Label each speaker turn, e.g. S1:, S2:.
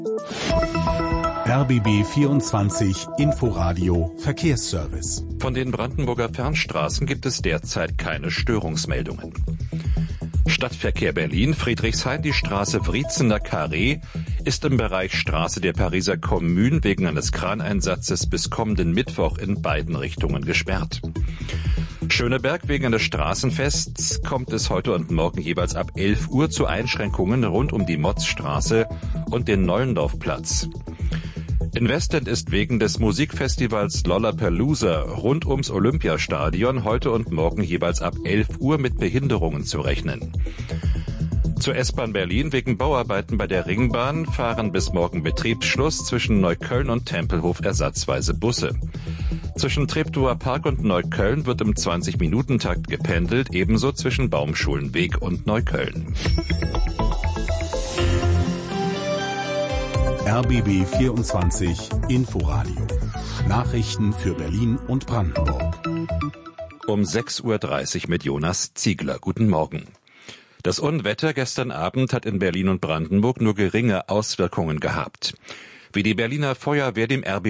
S1: RBB 24 Inforadio Verkehrsservice.
S2: Von den Brandenburger Fernstraßen gibt es derzeit keine Störungsmeldungen. Stadtverkehr Berlin, Friedrichshain, die Straße Wriezener Carré ist im Bereich Straße der Pariser Kommune wegen eines Kraneinsatzes bis kommenden Mittwoch in beiden Richtungen gesperrt. Schöneberg, wegen eines Straßenfests kommt es heute und morgen jeweils ab 11 Uhr zu Einschränkungen rund um die Motzstraße und den Nollendorfplatz. In Westend ist wegen des Musikfestivals Lollapalooza rund ums Olympiastadion heute und morgen jeweils ab 11 Uhr mit Behinderungen zu rechnen. Zur S-Bahn Berlin, wegen Bauarbeiten bei der Ringbahn fahren bis morgen Betriebsschluss zwischen Neukölln und Tempelhof ersatzweise Busse. Zwischen Treptower Park und Neukölln wird im 20-Minuten-Takt gependelt, ebenso zwischen Baumschulenweg und Neukölln.
S1: RBB 24 Inforadio. Nachrichten für Berlin und Brandenburg.
S2: Um 6.30 Uhr mit Jonas Ziegler. Guten Morgen. Das Unwetter gestern Abend hat in Berlin und Brandenburg nur geringe Auswirkungen gehabt. Wie die Berliner Feuerwehr dem RBB